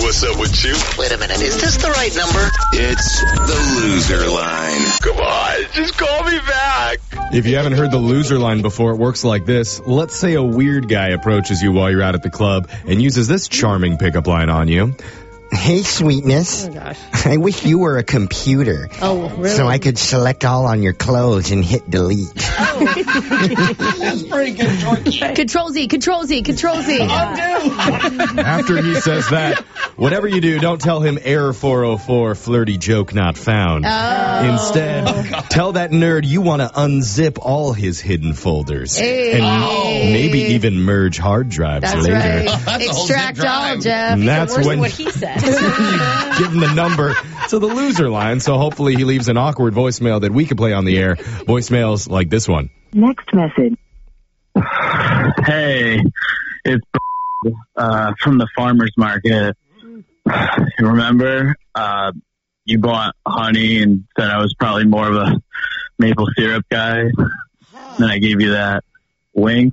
What's up with you? Wait a minute, is this the right number? It's the loser line. Come on, just call me back. If you haven't heard the loser line before, it works like this. Let's say a weird guy approaches you while you're out at the club and uses this charming pickup line on you. Hey, sweetness. Oh, gosh. I wish you were a computer. Oh, really? So I could select all on your clothes and hit delete. That's pretty good, Jorky. Control-Z, Control-Z, Control-Z. After he says that, whatever you do, don't tell him error 404, flirty joke not found. Instead, tell that nerd you want to unzip all his hidden folders. Hey. And maybe even merge hard drives That's later. right. That's a whole Extract zip all, drive. Jeff. And that's Worse when than what he said. you give him the number to the loser line, so hopefully he leaves an awkward voicemail that we can play on the air. Voicemails like this one. Next message. Hey, it's from the farmer's market. You remember? You bought honey and said I was probably more of a maple syrup guy. Then I gave you that wink.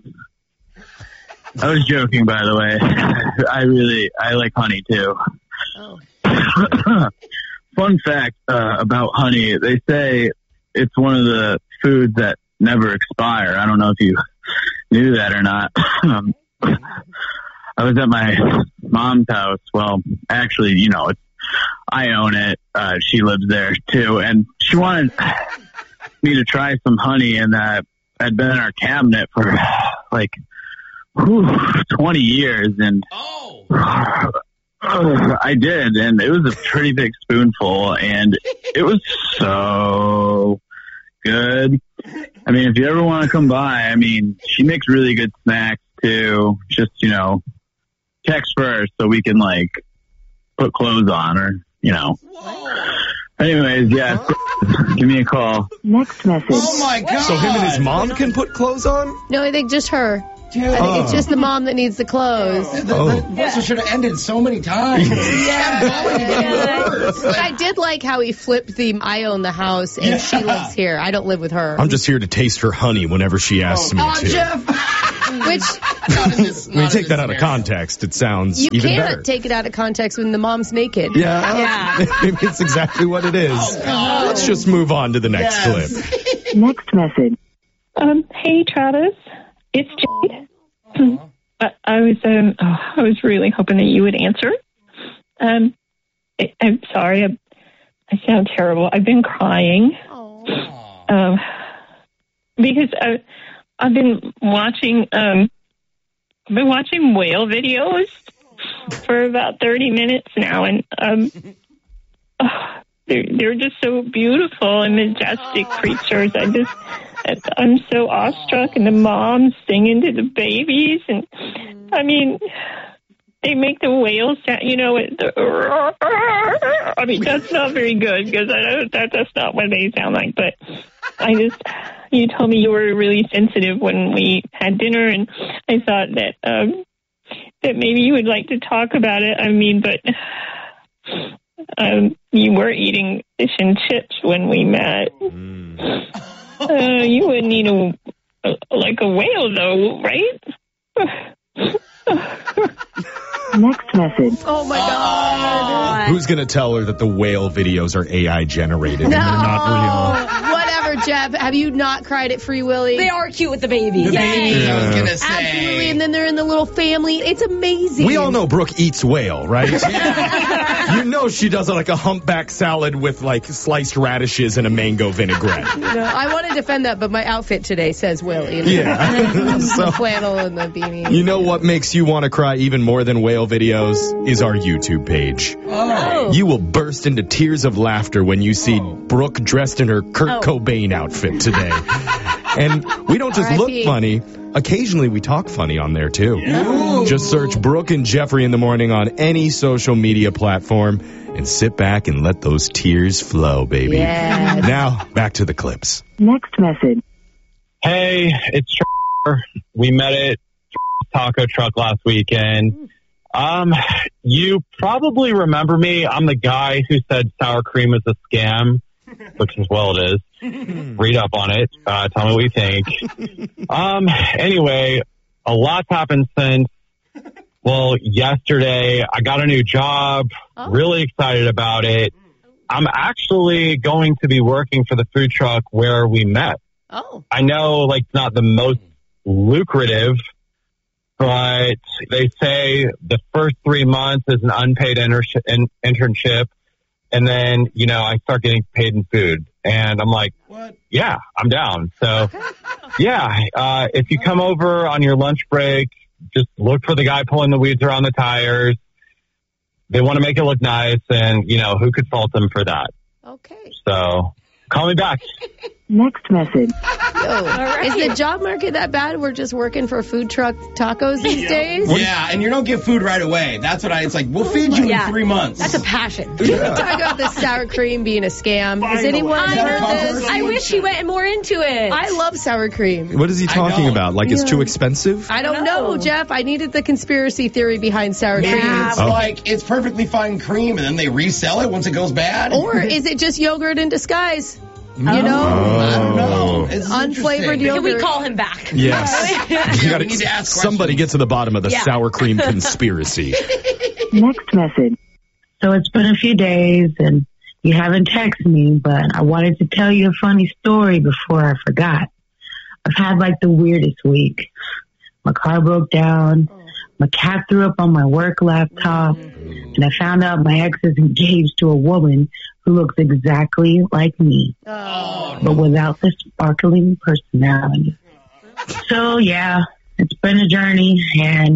I was joking, by the way. I like honey too. Oh. Fun fact about honey, they say it's one of the foods that never expire. I don't know if you knew that or not. I was at my mom's house. Well, actually, I own it. She lives there too. And she wanted me to try some honey, and that had been in our cabinet for 20 years. And I did, and it was a pretty big spoonful, and it was so good. I mean, if you ever want to come by, she makes really good snacks too. Just, text first so we can put clothes on or, Anyways, yeah, give me a call. Next message. Oh, my God. So him and his mom can put clothes on? No, I think just her. Dude. I think it's just the mom that needs the clothes. The voice should have ended so many times. I did like how he flipped the I own the house and she lives here. I don't live with her. I'm just here to taste her honey whenever she asks me to. Jeff. Which When you take that out of context, it sounds you even can't better. take it out of context when the mom's naked. Yeah. Maybe it's exactly what it is. Let's just move on to the next clip. Next message. Hey, Travis. It's Jade. I was really hoping that you would answer. I'm sorry. I sound terrible. I've been crying. Because I've been watching whale videos for about 30 minutes now, and they're just so beautiful and majestic creatures. I'm so awestruck, and the moms singing to the babies, and they make the whales sound, that's not very good because that's not what they sound like. But you told me you were really sensitive when we had dinner, and I thought that maybe you would like to talk about it. You were eating fish and chips when we met. You wouldn't eat a whale, though, right? Next message. Oh, my God. Who's going to tell her that the whale videos are AI generated and they're not real? Whatever, Jeff. Have you not cried at Free Willy? They are cute with the baby. The baby, I was going to say. Absolutely, and then they're in the little family. It's amazing. We all know Brooke eats whale, right? You know she does a humpback salad with sliced radishes and a mango vinaigrette. I want to defend that, but my outfit today says Willy. Yeah. The flannel and the beanie. You know what makes you want to cry even more than whale videos is our YouTube page. Oh. You will burst into tears of laughter when you see Brooke dressed in her Kurt Cobain outfit today. And we don't just look funny. Occasionally we talk funny on there too. Ooh. Just search Brooke and Jeffrey in the Morning on any social media platform and sit back and let those tears flow, baby. Yes. Now, back to the clips. Next message. Hey, it's Trevor. We met at Taco Truck last weekend. You probably remember me. I'm the guy who said sour cream is a scam, which is, well, it is. Read up on it. Tell me what you think. Anyway, a lot's happened since. Well, yesterday I got a new job. Really excited about it. I'm actually going to be working for the food truck where we met. Oh. I know, like, it's not the most lucrative, but they say the first 3 months is an unpaid internship. And then, you know, I start getting paid in food. And I'm like, what? Yeah, I'm down. So, yeah, if you come over on your lunch break, just look for the guy pulling the weeds around the tires. They want to make it look nice, and, you know, who could fault them for that? Okay. So, call me back. Next message. Is the job market that bad? We're just working for food truck tacos these days? Yeah, and you don't get food right away. That's what it's like, we'll feed you in 3 months. That's a passion. Can we talk about the sour cream being a scam? Has anyone heard this? I wish he went more into it. I love sour cream. What is he talking about? Like it's too expensive? I don't know, Jeff. I needed the conspiracy theory behind sour cream. Yeah, like it's perfectly fine cream, and then they resell it once it goes bad. Or is it just yogurt in disguise? You know? I don't know. It's unflavored yogurt. Can we call him back? Yes. We need to ask somebody get to the bottom of the sour cream conspiracy. Next message. So it's been a few days and you haven't texted me, but I wanted to tell you a funny story before I forgot. I've had like the weirdest week. My car broke down. My cat threw up on my work laptop. And I found out my ex is engaged to a woman who looks exactly like me, but without the sparkling personality. So, yeah, it's been a journey, and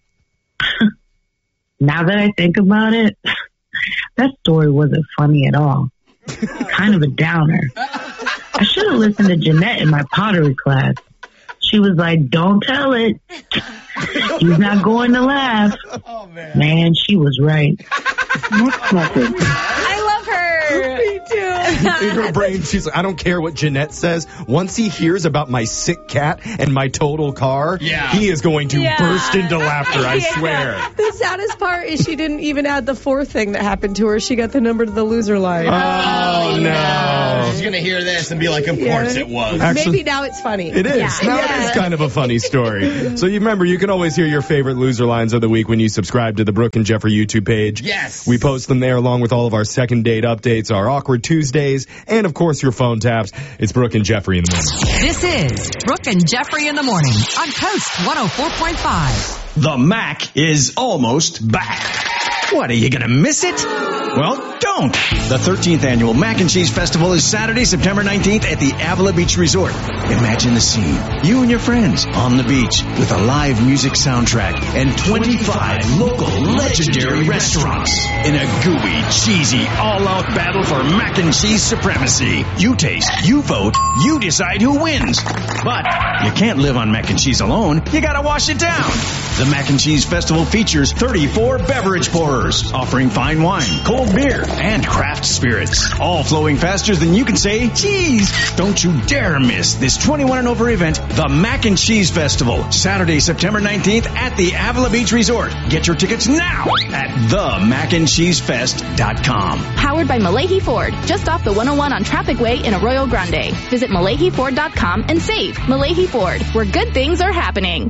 now that I think about it, that story wasn't funny at all. Kind of a downer. I should have listened to Jeanette in my pottery class. She was like, don't tell it. He's not going to laugh. Oh, man. Man, she was right. Next message. I love her. Me too. In her brain, she's like, I don't care what Jeanette says. Once he hears about my sick cat and my total car, he is going to burst into laughter, I swear. The saddest part is she didn't even add the fourth thing that happened to her. She got the number to the loser line. Oh, no. She's going to hear this and be like, of course it was. Actually, maybe now it's funny. It is. Now it is kind of a funny story. So you remember, you can always hear your favorite loser lines of the week when you subscribe to the Brooke and Jeffrey YouTube page. Yes. We post them there along with all of our second date updates, our awkward Tuesdays, and of course your phone taps. It's Brooke and Jeffrey in the morning. This is Brooke and Jeffrey in the morning on Coast 104.5. The Mac is almost back. What, are you going to miss it? Well, don't. The 13th annual Mac and Cheese Festival is Saturday, September 19th at the Avila Beach Resort. Imagine the scene. You and your friends on the beach with a live music soundtrack and 25 local legendary restaurants in a gooey, cheesy, all-out battle for mac and cheese supremacy. You taste, you vote, you decide who wins. But you can't live on mac and cheese alone. You gotta wash it down. The Mac and Cheese Festival features 34 beverage pourers, offering fine wine, cold beer, and craft spirits, all flowing faster than you can say cheese. Don't you dare miss this 21 and over event, the Mac and Cheese Festival, Saturday, September 19th at the Avila Beach Resort. Get your tickets now at themacandcheesefest.com. Powered by Malahi Ford, just off the 101 on Traffic Way in Arroyo Grande. Visit MalahiFord.com and save. Malahi Ford, where good things are happening.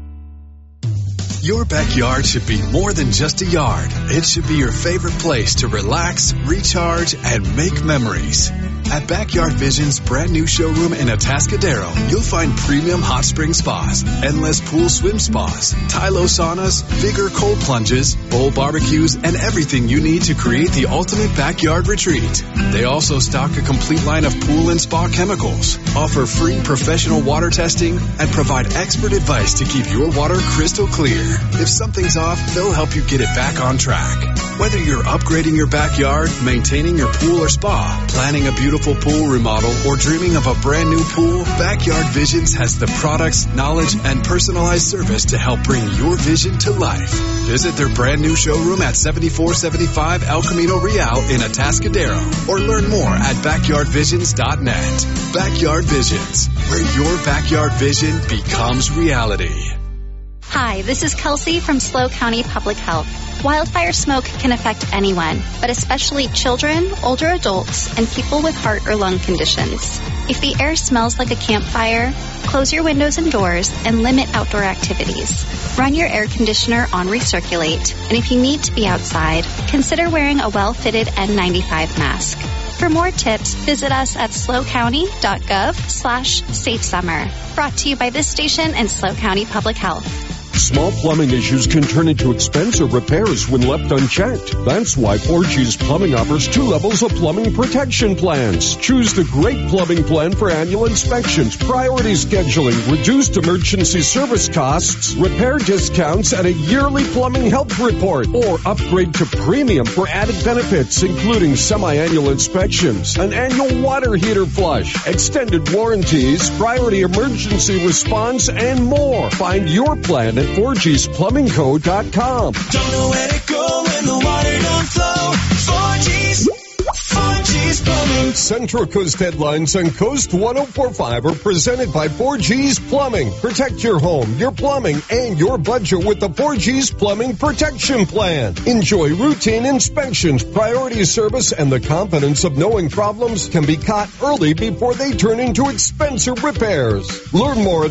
Your backyard should be more than just a yard. It should be your favorite place to relax, recharge, and make memories. At Backyard Vision's brand new showroom in Atascadero, you'll find premium hot spring spas, endless pool swim spas, Tylo saunas, Vigor cold plunges, bowl barbecues, and everything you need to create the ultimate backyard retreat. They also stock a complete line of pool and spa chemicals, offer free professional water testing, and provide expert advice to keep your water crystal clear. If something's off, they'll help you get it back on track. Whether you're upgrading your backyard, maintaining your pool or spa, planning a beautiful pool remodel, or dreaming of a brand new pool, Backyard Visions has the products, knowledge, and personalized service to help bring your vision to life. Visit their brand new showroom at 7475 El Camino Real in Atascadero, or learn more at backyardvisions.net. Backyard Visions, where your backyard vision becomes reality. Hi, this is Kelsey from SLO County Public Health. Wildfire smoke can affect anyone, but especially children, older adults, and people with heart or lung conditions. If the air smells like a campfire, close your windows and doors and limit outdoor activities. Run your air conditioner on recirculate, and if you need to be outside, consider wearing a well-fitted N95 mask. For more tips, visit us at slowcounty.gov/safesummer. Brought to you by this station and SLO County Public Health. Small plumbing issues can turn into expensive repairs when left unchecked. That's why 4G's Plumbing offers 2 levels of plumbing protection plans. Choose the Great Plumbing Plan for annual inspections, priority scheduling, reduced emergency service costs, repair discounts, and a yearly plumbing health report. Or upgrade to Premium for added benefits, including semi-annual inspections, an annual water heater flush, extended warranties, priority emergency response, and more. Find your plan at 4gsplumbingco.com. Don't know where to go when the water don't flow. 4G's Plumbing. Central Coast Headlines on Coast 104.5 are presented by 4G's Plumbing. Protect your home, your plumbing, and your budget with the 4G's Plumbing Protection Plan. Enjoy routine inspections, priority service, and the confidence of knowing problems can be caught early before they turn into expensive repairs. Learn more at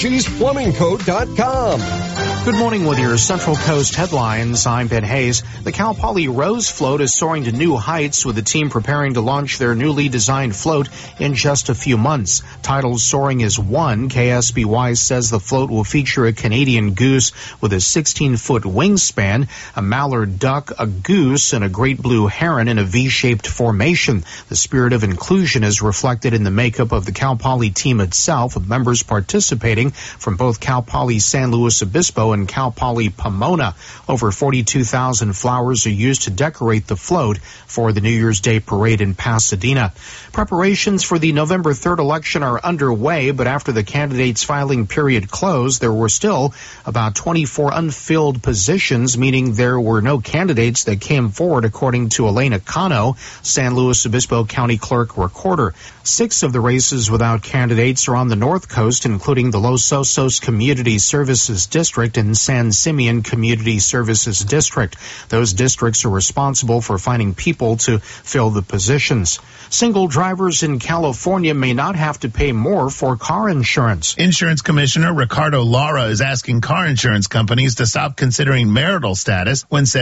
4gsplumbingco.com. Good morning with your Central Coast Headlines. I'm Ben Hayes. The Cal Poly Rose Float is soaring to new heights with the team preparing to launch their newly designed float in just a few months. Titled Soaring is One, KSBY says the float will feature a Canadian goose with a 16-foot wingspan, a mallard duck, a goose, and a great blue heron in a V-shaped formation. The spirit of inclusion is reflected in the makeup of the Cal Poly team itself, with members participating from both Cal Poly San Luis Obispo and Cal Poly Pomona. Over 42,000 flowers are used to decorate the float for the New Year's Day parade in Pasadena. Preparations for the November 3rd election are underway, but after the candidates' filing period closed, there were still about 24 unfilled positions, meaning there were no candidates that came forward, according to Elena Cano, San Luis Obispo County Clerk Recorder. 6 of the races without candidates are on the North Coast, including the Los Osos Community Services District and San Simeon Community Services District. Those districts are responsible for finding people to fill the positions. Single drivers in California may not have to pay more for car insurance. Insurance Commissioner Ricardo Lara is asking car insurance companies to stop considering marital status when setting